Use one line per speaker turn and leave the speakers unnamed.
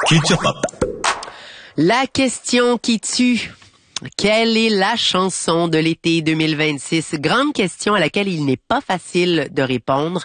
Culture Pop.
La question qui tue. Quelle est la chanson de l'été 2026? Grande question à laquelle il n'est pas facile de répondre.